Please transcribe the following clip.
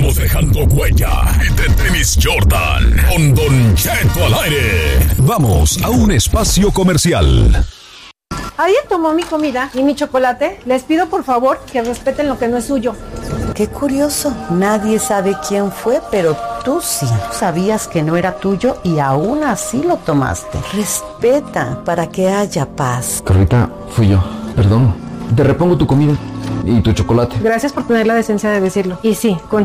Estamos dejando huella de Tenis Jordan con Don Cheto al aire. Vamos a un espacio comercial. ¿Alguien tomó mi comida y mi chocolate? Les pido por favor que respeten lo que no es suyo. Qué curioso, nadie sabe quién fue, pero tú sí. Sabías que no era tuyo y aún así lo tomaste. Respeta para que haya paz. Carlita, fui yo, perdón. Te repongo tu comida y tu chocolate. Gracias por tener la decencia de decirlo. Y sí, con